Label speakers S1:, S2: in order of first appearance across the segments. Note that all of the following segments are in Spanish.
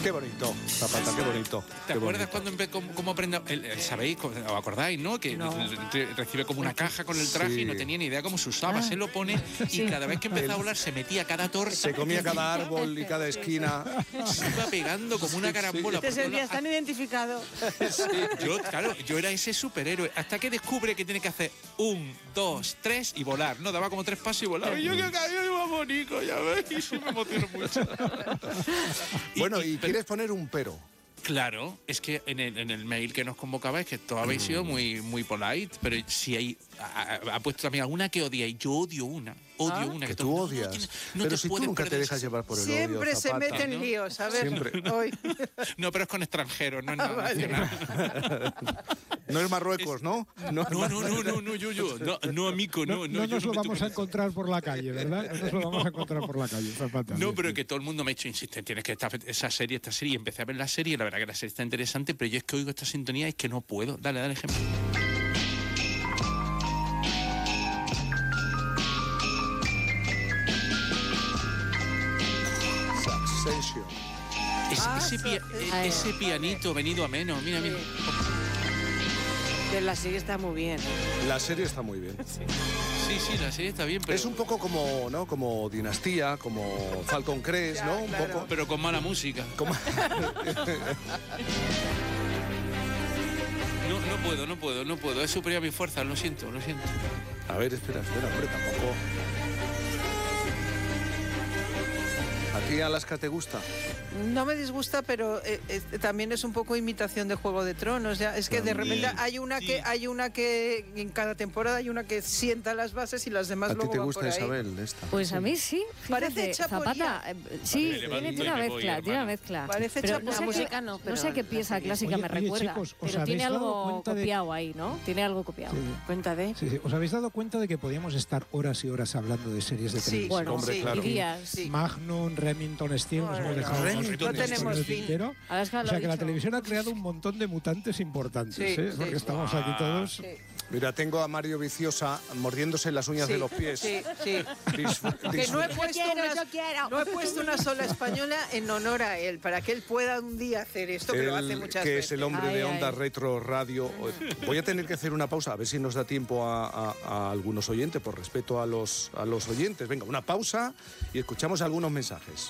S1: Qué bonito, Zapata, qué bonito.
S2: ¿Te acuerdas cuando cómo aprende? ¿Sabéis? ¿Os acordáis, no? Que recibe como una caja con el traje y no tenía ni idea cómo se usaba. Se lo pone y cada vez que empezaba a hablar se metía cada torta.
S1: Se comía cada árbol y cada esquina.
S2: Se iba pegando como una carambola.
S3: Te sentías tan identificado.
S2: Yo era ese superhéroe. Hasta que descubre que tiene que hacer 1, 2, 3 y volar. No, daba como 3 pasos y volaba. Y yo que caía iba bonito, ya ves. Y me emocionó mucho.
S1: Bueno, y quieres poner un pero.
S2: Claro, es que en el mail que nos convocaba es que todos habéis sido muy polite, pero si hay ha puesto también alguna que odiáis. Yo odio una.
S1: Que tú odias. Pero si tú nunca te dejas llevar por el odio,
S3: siempre se mete en líos, a ver.
S1: Siempre.
S3: Hoy.
S2: No, pero es con extranjeros, no es nada nacional.
S1: No es Marruecos, ¿no?
S2: No, amigo, no.
S4: No nos lo vamos a encontrar por la calle, ¿verdad? No nos lo vamos a encontrar por la calle, Zapata.
S2: No, pero que todo el mundo me ha hecho insistir, tienes que estar esta serie, y empecé a ver la serie, la verdad que la serie está interesante, pero yo es que oigo esta sintonía y es que no puedo. Dale ejemplo. Ese pianito venido a menos, mira.
S3: Pero la serie está muy bien.
S1: La serie está muy bien.
S2: Sí, la serie está bien, pero...
S1: Es un poco como, ¿no? Como Dinastía, como Falcon Crest, ¿no? Un poco.
S2: Pero con mala música. No puedo. Es superior a mi fuerza, lo siento.
S1: A ver, espera, hombre, tampoco. ¿A ti Alaska te gusta?
S3: No me disgusta, pero también es un poco imitación de Juego de Tronos. Ya. Es que de repente hay una que en cada temporada hay una que sienta las bases y las demás luego van por ahí.
S1: ¿A ti te gusta, Isabel, esta?
S5: Pues a mí sí.
S3: Parece
S5: Zapata. Sí, tiene una mezcla.
S3: Parece
S5: pero
S3: Chapolin.
S5: La música no. No sé qué pieza clásica me recuerda.
S4: Chicos,
S5: pero tiene algo copiado ahí, ¿no? Tiene algo copiado.
S4: Sí.
S3: Cuenta de...
S4: Sí. ¿Os habéis dado cuenta de que podíamos estar horas y horas hablando de series de televisión?
S5: Bueno,
S1: hombre, claro.
S4: Magnum, Remington Steele, nos hemos dejado
S3: no tenemos fin.
S4: O sea que la televisión ha creado un montón de mutantes importantes, porque estamos aquí todos.
S3: Sí.
S1: Mira, tengo a Mario Viciosa mordiéndose las uñas de los pies.
S3: Sí. Que no he puesto una sola española en honor a él, para que él pueda un día hacer esto, que lo hace muchas
S1: que
S3: veces.
S1: es el hombre de Onda Retro Radio. Voy a tener que hacer una pausa, a ver si nos da tiempo a algunos oyentes, por respeto a los oyentes. Venga, una pausa y escuchamos algunos mensajes.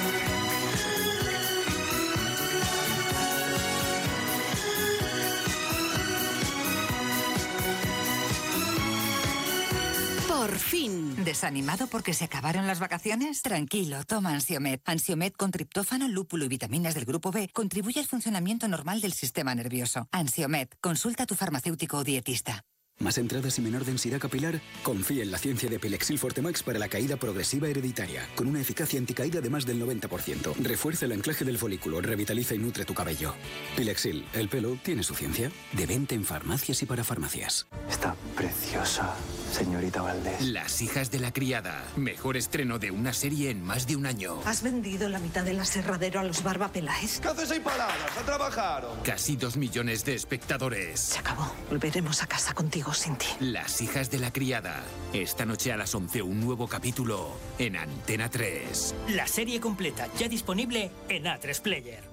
S6: Por fin. ¿Desanimado porque se acabaron las vacaciones? Tranquilo, toma Ansiomed. Ansiomed con triptófano, lúpulo y vitaminas del grupo B contribuye al funcionamiento normal del sistema nervioso. Ansiomed, consulta a tu farmacéutico o dietista.
S7: ¿Más entradas y menor densidad capilar? Confía en la ciencia de Pilexil Fortemax para la caída progresiva hereditaria, con una eficacia anticaída de más del 90%. Refuerza el anclaje del folículo, revitaliza y nutre tu cabello. Pilexil, el pelo tiene su ciencia. De venta en farmacias y para farmacias.
S8: Está preciosa, señorita Valdés.
S9: Las hijas de la criada. Mejor estreno de una serie en más de un año.
S10: ¿Has vendido la mitad del aserradero a los Barba Peláez?
S8: ¿Qué haces ahí paradas? ¡A trabajar!
S9: Casi 2 millones de espectadores.
S10: Se acabó. Volveremos a casa contigo sin ti.
S9: Las hijas de la criada. Esta noche a las 11 un nuevo capítulo en Antena 3.
S11: La serie completa ya disponible en A3 Player.